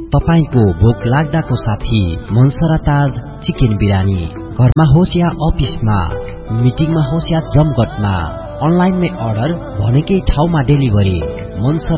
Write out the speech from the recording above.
तपाईको भोक लाग्दाको साथी मनसरा ताज चिकन बिरानी। घरमा होस् या अफिसमा, मिटिङमा होस् या जमघटमा, अनलाइनमै अर्डर भनेकै ठाउँमा डेलिभरी। मनसरा